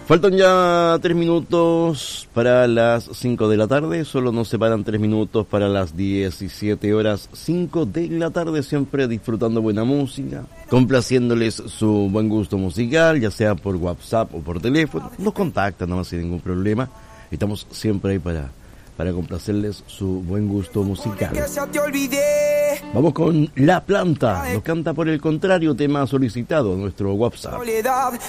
Faltan ya 3 minutos para las 5 de la tarde, solo nos separan 3 minutos para las 17 horas 5 de la tarde, siempre disfrutando buena música, complaciéndoles su buen gusto musical, ya sea por WhatsApp o por teléfono. Nos contactan nomás sin ningún problema, estamos siempre ahí para complacerles su buen gusto musical. Vamos con La Planta, nos canta Por el Contrario, tema solicitado a nuestro WhatsApp.